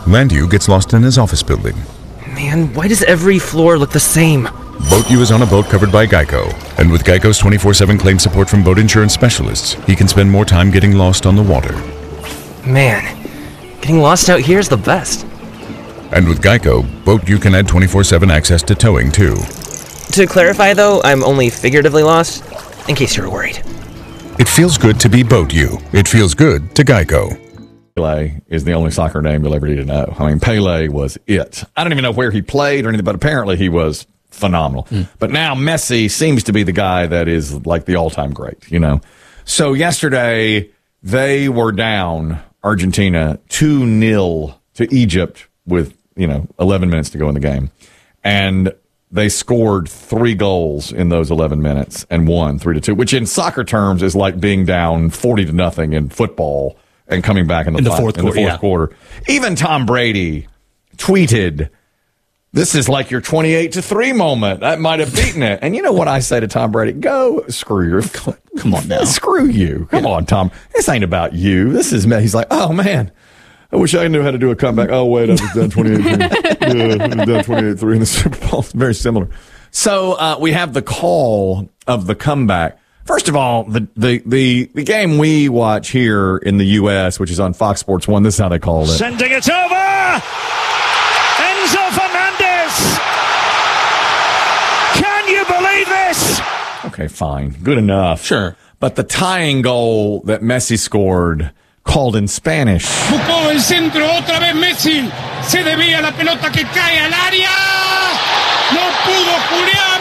Landu gets lost in his office building. Man, why does every floor look the same? Boat U is on a boat covered by Geico, and with Geico's 24/7 claim support from boat insurance specialists, he can spend more time getting lost on the water. Man, getting lost out here is the best. And with Geico, Boat U can add 24/7 access to towing too. To clarify though, I'm only figuratively lost, in case you were worried. It feels good to be Boat U. It feels good to Geico. Pele is the only soccer name you'll ever need to know. I mean, Pele was it. I don't even know where he played or anything, but apparently he was phenomenal. But now Messi seems to be the guy that is like the all-time great, you know. So yesterday they were down, Argentina, 2-0 to Egypt with, 11 minutes to go in the game. And they scored 3 goals in those 11 minutes and won 3-2, which in soccer terms is like being down 40-0 in football and coming back in the fourth quarter. Even Tom Brady tweeted, "This is like your 28-3 moment. That might have beaten it." And you know what I say to Tom Brady? Go screw your... Come on now. Screw you. Come on, Tom. This ain't about you. This is me. He's like, "Oh, man, I wish I knew how to do a comeback." Oh, wait, I was down 28-3. Yeah, I was down 28-3 in the Super Bowl. It's very similar. So we have the call of the comeback. First of all, the game we watch here in the U.S., which is on Fox Sports 1, this is how they called it. Sending it over! Enzo Fernandez! Can you believe this? Okay, fine. Good enough. Sure. But the tying goal that Messi scored, called in Spanish. Buscó el centro otra vez Messi. Se debía la pelota que cae al área. No pudo Julián.